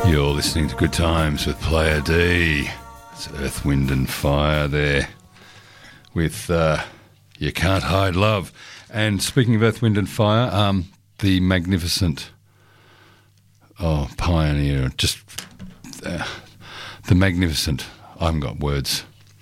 You're listening to Good Times with Player D. It's Earth, Wind and Fire there with You Can't Hide Love. And speaking of Earth, Wind and Fire, the magnificent pioneer, just the magnificent, I haven't got words,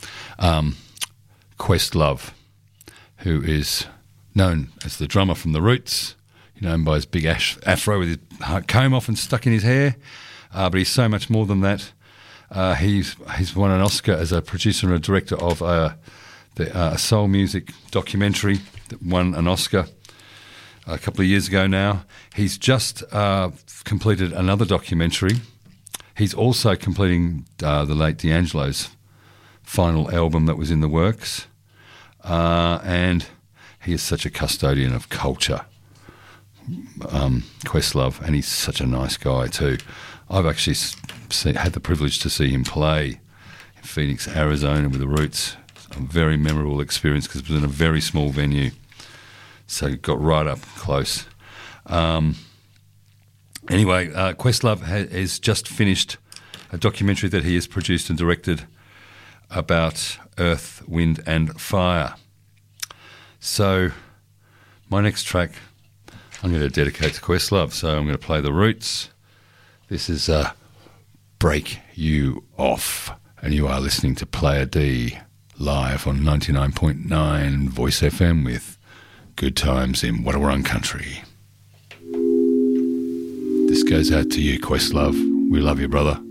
Questlove, who is known as the drummer from The Roots, known by his big afro with his comb often stuck in his hair. But he's so much more than that. He's won an Oscar as a producer and a director of a soul music documentary that won an Oscar a couple of years ago now. He's just completed another documentary. He's also completing the late D'Angelo's final album that was in the works. And he is such a custodian of culture, Questlove, and he's such a nice guy too. I've actually had the privilege to see him play in Phoenix, Arizona with The Roots. A very memorable experience because it was in a very small venue. So got right up close. Anyway, Questlove has just finished a documentary that he has produced and directed about Earth, Wind and Fire. So my next track I'm going to dedicate to Questlove. So I'm going to play The Roots. This is Break You Off, and you are listening to Player D live on 99.9 Voice FM with Good Times in Wadawurrung Country. This goes out to you, Questlove. We love you, brother.